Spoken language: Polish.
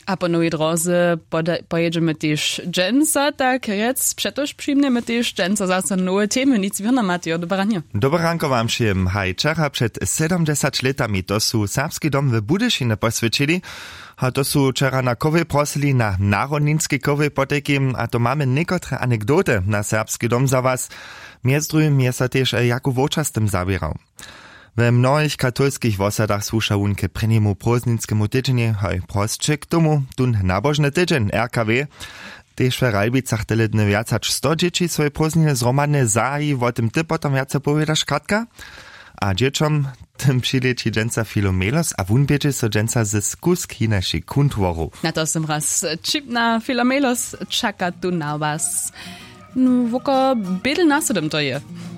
A po nowej drodze pojedziemy też dżęca, tak rec, przetoż przyjmniemy też dżęca zase nowe temy, nic wiona Mateo, dobranie. Dobranko wam všem, haj, čera przed 70 letami to su serbski dom w Budyšine posvětili, a to su čera na kowej prosili na narodninski kowej poteki, a to mamy niekotre anegdoty na serbski dom za was, między drugim je sa też jako vočastem zabierał. We mnohých katolských wosadach słuša on ke preniemu prozninskemu tydzieniu, hoj, prostče k tomu, tun nabožny tydzień, RKW. Tež v Ralbicach teledne viac hač 100 dzieci svoje prozniny zromadne zaji, o tym ty potom viac povedaš kratka? A dzieciom tym přilečí dženca Filomelos a vun bieže so dženca ze skuski naši kuntvoru. Na to som raz čipna Filomelos čaka tu na was. No, woko bedel nasadem to je.